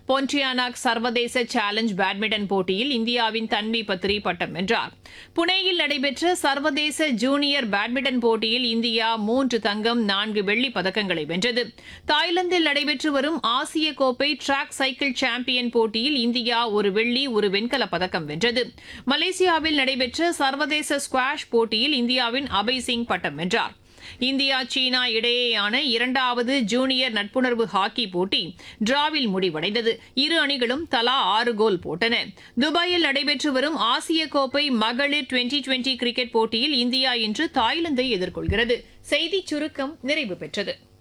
பொன்டியானாக் சர்வதேச challenge badminton போட்டியில் இந்தியாவின் தன்வி பத்ரி பட்டம் வென்றார். புனேயில் நடைபெற்ற சர்வதேச ஜூனியர் பேட்மிண்டன் போட்டியில் இந்தியா 3 தங்கம் 4 வெள்ளிப் பதக்கங்களை வென்றது. தாய்லாந்தில் நடைபெற்று வரும் ஆசிய கோப்பை டிராக் சைக்கிள் சாம்பியன் போட்டியில் இந்தியா 1 வெள்ளி 1 வெண்கலப் பதக்கம் வென்றது. மலேசியாவில் நடைபெற்ற சர்வதேச ஸ்குவாஷ் போட்டியில் இந்தியாவின் அபய் சிங் பட்டம் வென்றார். இந்தியா சீனா இடையேயான 2வது ஜூனியர் நட்புணர்வு ஹாக்கி போட்டி டிராவில் முடிவடைந்தது. இரு அணிகளும் தலா 6 கோல் போட்டன. துபாயில் நடைபெற்று வரும் ஆசிய கோப்பை மகளிர் டுவெண்டி கிரிக்கெட் போட்டியில் இந்தியா இன்று தாய்லாந்தை எதிர்கொள்கிறது. செய்திச் சுருக்கம் நிறைவு பெற்றது.